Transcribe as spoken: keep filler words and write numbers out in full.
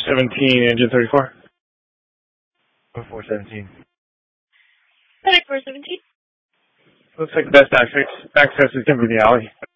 seventeen, engine thirty-four. four seventeen. Medic four seventeen. Looks like the best access, access is going to be the alley.